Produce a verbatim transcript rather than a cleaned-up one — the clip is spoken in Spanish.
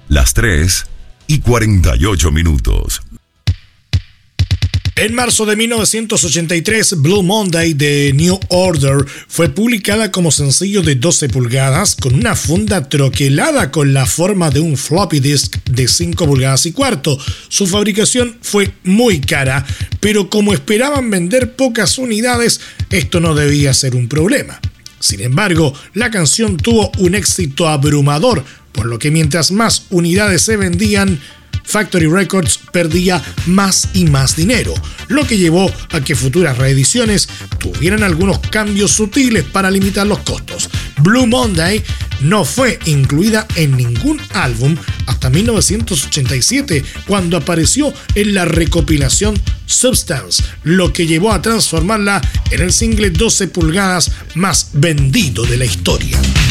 las tres y cuarenta y ocho minutos. En marzo de mil novecientos ochenta y tres, Blue Monday de New Order fue publicada como sencillo de doce pulgadas con una funda troquelada con la forma de un floppy disk de cinco pulgadas y cuarto. Su fabricación fue muy cara, pero como esperaban vender pocas unidades, esto no debía ser un problema. Sin embargo, la canción tuvo un éxito abrumador, por lo que mientras más unidades se vendían, Factory Records perdía más y más dinero, lo que llevó a que futuras reediciones tuvieran algunos cambios sutiles para limitar los costos. Blue Monday no fue incluida en ningún álbum hasta mil novecientos ochenta y siete, cuando apareció en la recopilación Substance, lo que llevó a transformarla en el single doce pulgadas más vendido de la historia.